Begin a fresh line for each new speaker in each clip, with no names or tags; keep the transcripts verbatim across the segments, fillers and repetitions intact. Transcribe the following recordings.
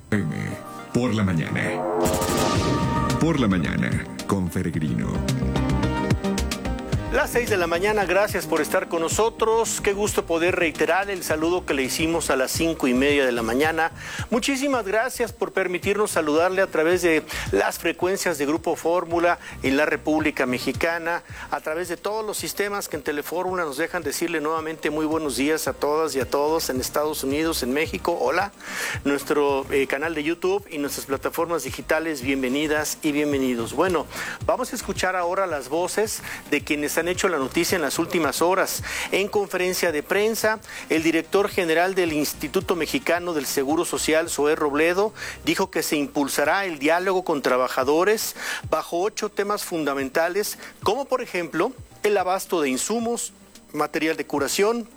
M. Por la mañana. Por la mañana, con Peregrino.
Las seis de la mañana, gracias por estar con nosotros. Qué gusto poder reiterar el saludo que le hicimos a las cinco y media de la mañana. Muchísimas gracias por permitirnos saludarle a través de las frecuencias de Grupo Fórmula en la República Mexicana, a través de todos los sistemas que en Telefórmula nos dejan decirle nuevamente muy buenos días a todas y a todos en Estados Unidos, en México. Hola, nuestro eh, canal de YouTube y nuestras plataformas digitales, bienvenidas y bienvenidos. Bueno, vamos a escuchar ahora las voces de quienes han hecho la noticia en las últimas horas. En conferencia de prensa, el director general del Instituto Mexicano del Seguro Social, Zoé Robledo, dijo que se impulsará el diálogo con trabajadores bajo ocho temas fundamentales, como por ejemplo el abasto de insumos, material de curación,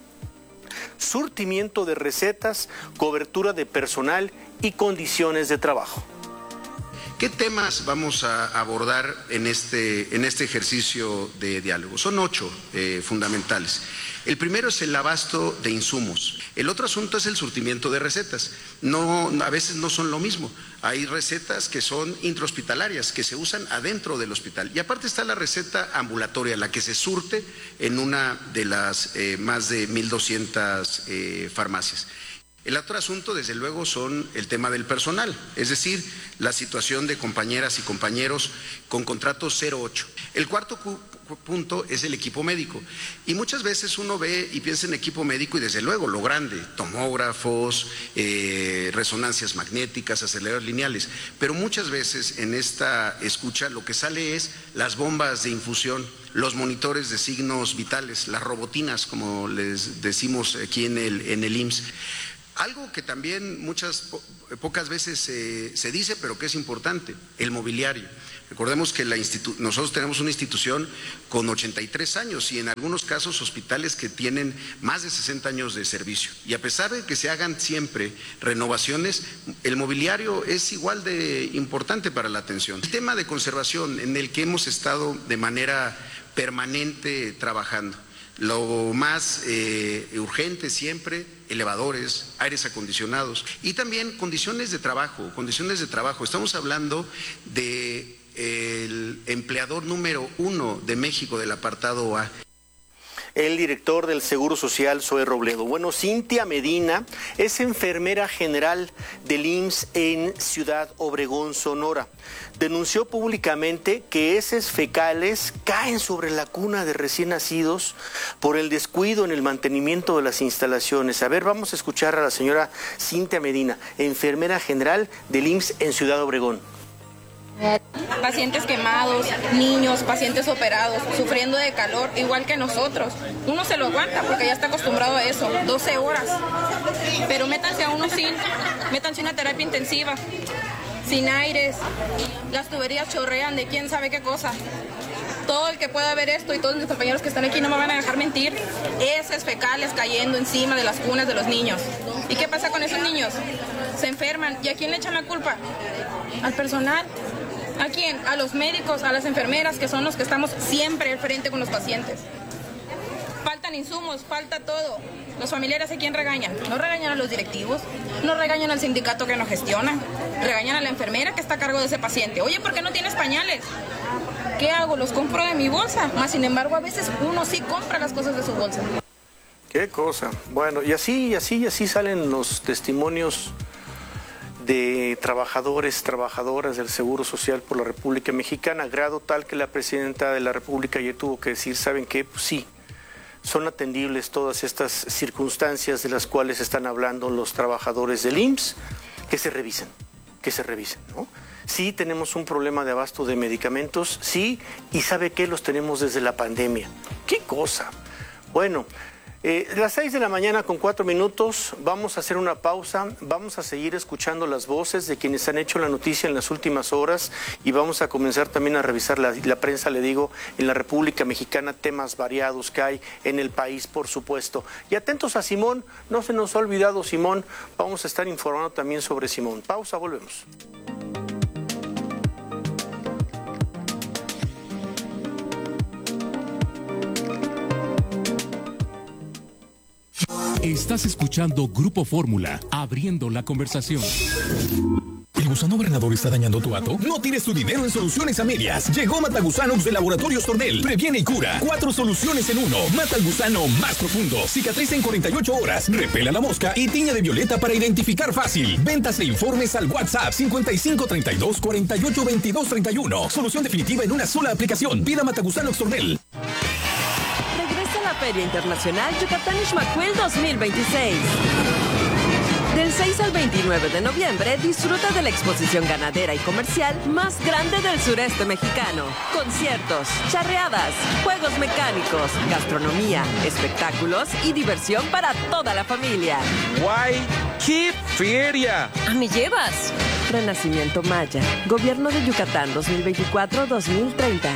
surtimiento de recetas, cobertura de personal y condiciones de trabajo.
¿Qué temas vamos a abordar en este, en este ejercicio de diálogo? Son ocho eh, fundamentales. El primero es el abasto de insumos. El otro asunto es el surtimiento de recetas. No, a veces no son lo mismo. Hay recetas que son intrahospitalarias, que se usan adentro del hospital. Y aparte está la receta ambulatoria, la que se surte en una de las eh, más de mil doscientas eh, farmacias. El otro asunto, desde luego, son el tema del personal, es decir, la situación de compañeras y compañeros con contrato cero ocho. El cuarto punto es el equipo médico. Y muchas veces uno ve y piensa en equipo médico y desde luego lo grande, tomógrafos, eh, resonancias magnéticas, aceleradores lineales. Pero muchas veces en esta escucha lo que sale es las bombas de infusión, los monitores de signos vitales, las robotinas, como les decimos aquí en el, en el I M S S. Algo que también muchas, po pocas veces se, se dice, pero que es importante, el mobiliario. Recordemos que la nosotros tenemos una institución con ochenta y tres años y en algunos casos hospitales que tienen más de sesenta años de servicio. Y a pesar de que se hagan siempre renovaciones, el mobiliario es igual de importante para la atención. El tema de conservación en el que hemos estado de manera permanente trabajando. Lo más eh, urgente siempre, elevadores, aires acondicionados y también condiciones de trabajo, condiciones de trabajo. Estamos hablando de el empleador número uno de México del apartado A.
El director del Seguro Social, Zoé Robledo. Bueno, Cintia Medina es enfermera general del I M S S en Ciudad Obregón, Sonora. Denunció públicamente que heces fecales caen sobre la cuna de recién nacidos por el descuido en el mantenimiento de las instalaciones. A ver, vamos a escuchar a la señora Cintia Medina, enfermera general del I M S S en Ciudad Obregón.
Pacientes quemados, niños, pacientes operados, sufriendo de calor, igual que nosotros. Uno se lo aguanta porque ya está acostumbrado a eso, doce horas. Pero métanse a uno sin, métanse una terapia intensiva, sin aires, las tuberías chorrean de quién sabe qué cosa. Todo el que pueda ver esto y todos mis compañeros que están aquí no me van a dejar mentir, heces fecales cayendo encima de las cunas de los niños. ¿Y qué pasa con esos niños? Se enferman. ¿Y a quién le echan la culpa? Al personal. ¿A quién? A los médicos, a las enfermeras, que son los que estamos siempre al frente con los pacientes. Faltan insumos, falta todo. Los familiares, ¿a quién regañan? No regañan a los directivos, no regañan al sindicato que nos gestiona, regañan a la enfermera que está a cargo de ese paciente. Oye, ¿por qué no tienes pañales? ¿Qué hago? Los compro de mi bolsa. Más sin embargo, a veces uno sí compra las cosas de su bolsa.
Qué cosa. Bueno, y así, y así, y así salen los testimonios de trabajadores, trabajadoras del Seguro Social por la República Mexicana, a grado tal que la presidenta de la República ya tuvo que decir, ¿saben qué? Pues sí, son atendibles todas estas circunstancias de las cuales están hablando los trabajadores del I M S S, que se revisen, que se revisen, ¿no? Sí tenemos un problema de abasto de medicamentos, sí, y ¿sabe qué? Los tenemos desde la pandemia. ¡Qué cosa! Bueno, Eh, las seis de la mañana con cuatro minutos, vamos a hacer una pausa, vamos a seguir escuchando las voces de quienes han hecho la noticia en las últimas horas y vamos a comenzar también a revisar la, la prensa, le digo, en la República Mexicana, temas variados que hay en el país, por supuesto. Y atentos a Simón, no se nos ha olvidado Simón, vamos a estar informando también sobre Simón. Pausa, volvemos.
Estás escuchando Grupo Fórmula, abriendo la conversación.
¿El gusano granador está dañando tu hato? No tires tu dinero en soluciones a medias. Llegó Matagusanox de Laboratorios Tornel. Previene y cura. Cuatro soluciones en uno. Mata al gusano más profundo. Cicatriza en cuarenta y ocho horas. Repela la mosca y tiñe de violeta para identificar fácil. Ventas e informes al WhatsApp cincuenta y cinco treinta y dos cuarenta y ocho veintidós treinta y uno. Solución definitiva en una sola aplicación. Pida Matagusanox Tornel.
Regresa a la Feria Internacional Yucatán Ixmaquil dos mil veintiséis. Del seis al veintinueve de noviembre, disfruta de la exposición ganadera y comercial más grande del sureste mexicano. Conciertos, charreadas, juegos mecánicos, gastronomía, espectáculos y diversión para toda la familia.
¡Guay! ¡Qué feria!
¿A me llevas? Renacimiento Maya. Gobierno de Yucatán dos mil veinticuatro a dos mil treinta.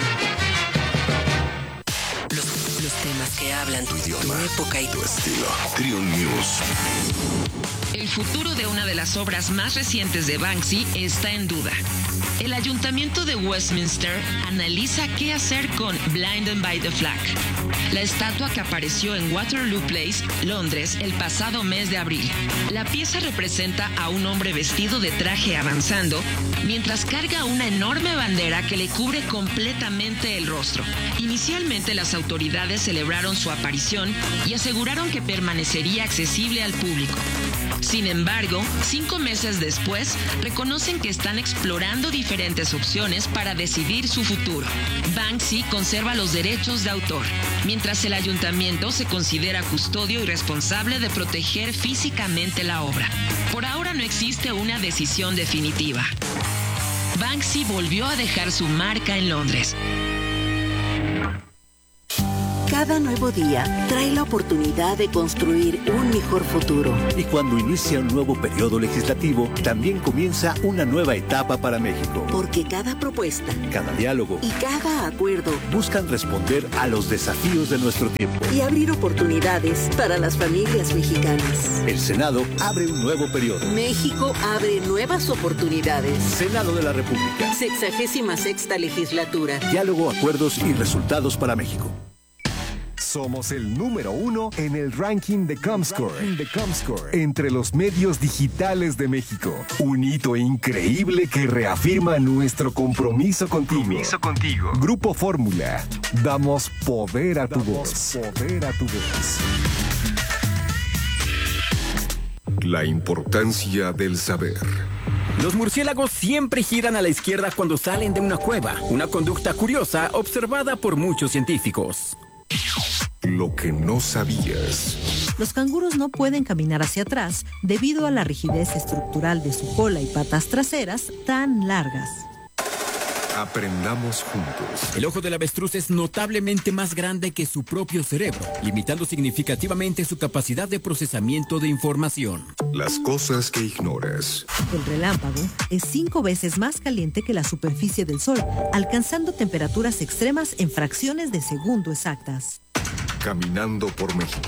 Los, los temas que hablan
tu idioma,
tu época y
tu estilo. Trio News.
El futuro de una de las obras más recientes de Banksy está en duda. El Ayuntamiento de Westminster analiza qué hacer con Blinded by the Flag, la estatua que apareció en Waterloo Place, Londres, el pasado mes de abril. La pieza representa a un hombre vestido de traje avanzando, mientras carga una enorme bandera que le cubre completamente el rostro. Inicialmente las autoridades celebraron su aparición y aseguraron que permanecería accesible al público. Sin embargo, cinco meses después, reconocen que están explorando diferentes opciones para decidir su futuro. Banksy conserva los derechos de autor, mientras el ayuntamiento se considera custodio y responsable de proteger físicamente la obra. Por ahora no existe una decisión definitiva. Banksy volvió a dejar su marca en Londres.
Cada nuevo día trae la oportunidad de construir un mejor futuro.
Y cuando inicia un nuevo periodo legislativo, también comienza una nueva etapa para México.
Porque cada propuesta,
cada diálogo
y cada acuerdo
buscan responder a los desafíos de nuestro tiempo
y abrir oportunidades para las familias mexicanas.
El Senado abre un nuevo periodo.
México abre nuevas oportunidades.
Senado de la República.
Sexagésima sexta legislatura.
Diálogo, acuerdos y resultados para México.
Somos el número uno en el ranking de Comscore, de Comscore entre los medios digitales de México. Un hito increíble que reafirma nuestro compromiso contigo. Compromiso contigo. Grupo Fórmula. Damos poder a tu Damos voz. Poder a tu voz.
La importancia del saber.
Los murciélagos siempre giran a la izquierda cuando salen de una cueva. Una conducta curiosa observada por muchos científicos.
Lo que no sabías.
Los canguros no pueden caminar hacia atrás debido a la rigidez estructural de su cola y patas traseras tan largas.
Aprendamos juntos.
El ojo del avestruz es notablemente más grande que su propio cerebro, limitando significativamente su capacidad de procesamiento de información.
Las cosas que ignoras.
El relámpago es cinco veces más caliente que la superficie del Sol, alcanzando temperaturas extremas en fracciones de segundo exactas.
Caminando por México.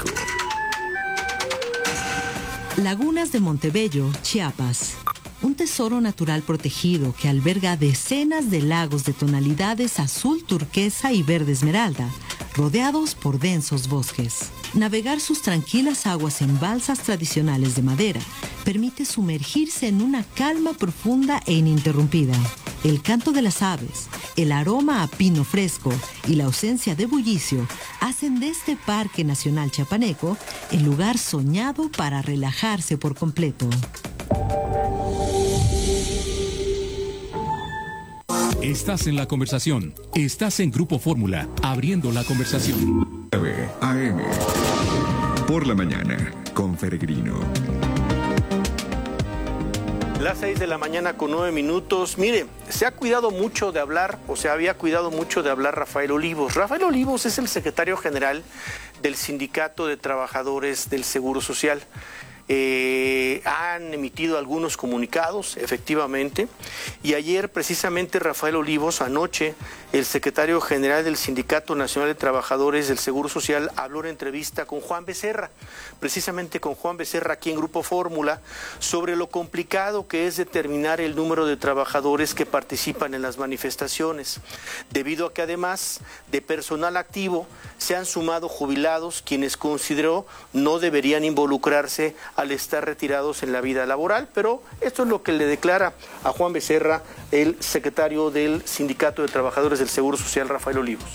Lagunas de Montebello, Chiapas. Un tesoro natural protegido que alberga decenas de lagos de tonalidades azul turquesa y verde esmeralda, rodeados por densos bosques. Navegar sus tranquilas aguas en balsas tradicionales de madera permite sumergirse en una calma profunda e ininterrumpida. El canto de las aves, el aroma a pino fresco y la ausencia de bullicio hacen de este Parque Nacional Chiapaneco el lugar soñado para relajarse por completo.
Estás en la conversación. Estás en Grupo Fórmula, abriendo la conversación.
A M. Por la mañana, con Peregrino.
Las seis de la mañana con nueve minutos. Mire, se ha cuidado mucho de hablar, o se había cuidado mucho de hablar Rafael Olivos. Rafael Olivos es el secretario general del Sindicato de Trabajadores del Seguro Social. Eh, han emitido algunos comunicados, efectivamente, y ayer precisamente Rafael Olivos, anoche, el secretario general del Sindicato Nacional de Trabajadores del Seguro Social, habló en entrevista con Juan Becerra, precisamente con Juan Becerra aquí en Grupo Fórmula, sobre lo complicado que es determinar el número de trabajadores que participan en las manifestaciones, debido a que además de personal activo se han sumado jubilados quienes consideró no deberían involucrarse al estar retirados en la vida laboral, pero esto es lo que le declara a Juan Becerra el secretario del Sindicato de Trabajadores del Seguro Social, Rafael Olivos.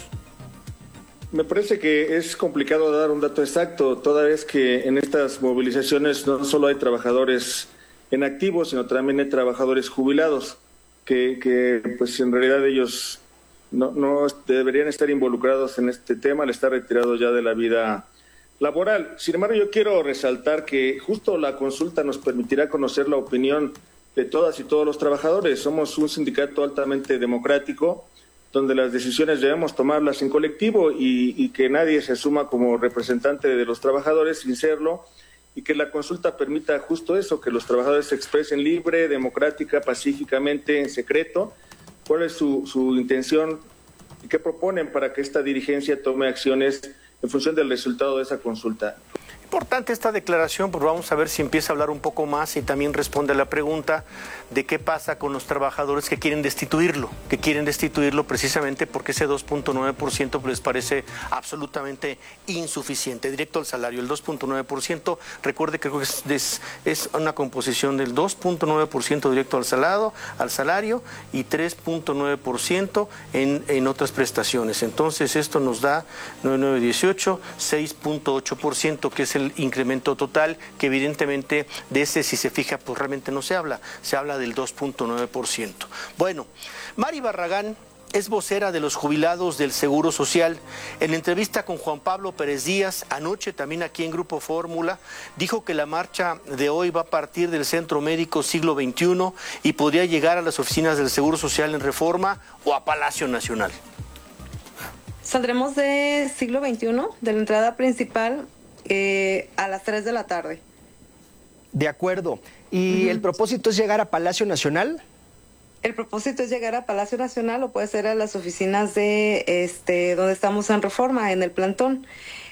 Me parece que es complicado dar un dato exacto, toda vez que en estas movilizaciones no solo hay trabajadores en activo, sino también hay trabajadores jubilados, que, que pues en realidad ellos no, no deberían estar involucrados en este tema al estar retirados ya de la vida laboral. Sin embargo, yo quiero resaltar que justo la consulta nos permitirá conocer la opinión de todas y todos los trabajadores. Somos un sindicato altamente democrático, donde las decisiones debemos tomarlas en colectivo y, y que nadie se asuma como representante de los trabajadores sin serlo, y que la consulta permita justo eso, que los trabajadores se expresen libre, democrática, pacíficamente, en secreto, cuál es su, su intención y qué proponen para que esta dirigencia tome acciones en función del resultado de esa consulta.
Importante esta declaración, pues vamos a ver si empieza a hablar un poco más y también responde a la pregunta de qué pasa con los trabajadores que quieren destituirlo, que quieren destituirlo precisamente porque ese dos punto nueve por ciento les parece absolutamente insuficiente. Directo al salario, el dos punto nueve por ciento, recuerde que es, es, es una composición del dos punto nueve por ciento directo al salario, al salario y tres punto nueve por ciento en, en otras prestaciones. Entonces esto nos da nueve nueve dieciocho, seis punto ocho por ciento, que es el el incremento total, que evidentemente de ese, si se fija, pues realmente no se habla, se habla del dos punto nueve por ciento. Bueno, Mari Barragán es vocera de los jubilados del Seguro Social. En entrevista con Juan Pablo Pérez Díaz, anoche también aquí en Grupo Fórmula, dijo que la marcha de hoy va a partir del Centro Médico Siglo veintiuno y podría llegar a las oficinas del Seguro Social en Reforma o a Palacio Nacional.
Saldremos de Siglo veintiuno, de la entrada principal, Eh, a las tres de la tarde.
De acuerdo. ¿Y uh-huh. el propósito es llegar a Palacio Nacional?
El propósito es llegar a Palacio Nacional o puede ser a las oficinas de este donde estamos en Reforma, en el plantón.